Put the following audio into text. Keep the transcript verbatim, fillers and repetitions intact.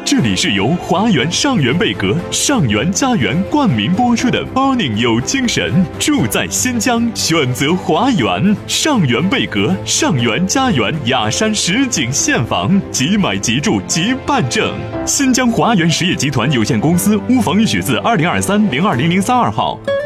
这里是由华源上元贝格上元家园冠名播出的 Morning 有精神，住在新疆选择华源上元贝格上元家园雅山实景现房，即买即住即办证。新疆华源实业集团有限公司屋房一许字二零二三零二零零三二号。